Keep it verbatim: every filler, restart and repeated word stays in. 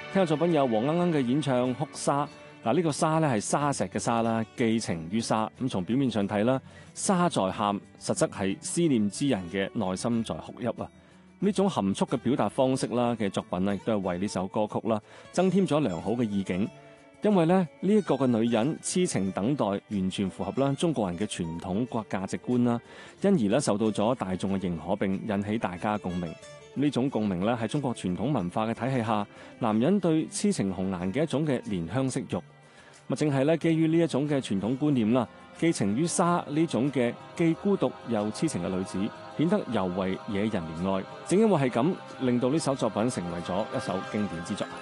聽下作品有黃鶯鶯嘅演唱《哭砂》。嗱，呢個砂咧係沙石嘅沙啦，寄情於砂。咁從表面上睇啦，砂在喊，實則係思念之人嘅內心在哭泣啊！呢種含蓄嘅表達方式啦嘅作品咧，亦都係為呢首歌曲啦增添咗良好嘅意境。因為咧呢一個嘅女人痴情等待，完全符合啦中國人嘅傳統國價值觀啦，因而咧受到咗大眾嘅認可，並引起大家共鳴。呢種共鳴咧喺中國傳統文化嘅體系下，男人對痴情紅顏嘅一種嘅憐香惜玉。咪正係咧基於呢一種嘅傳統觀念啦，寄情於砂呢種嘅既孤獨又痴情嘅女子，顯得尤為惹人憐愛。正因為係咁，令到呢首作品成為咗一首經典之作。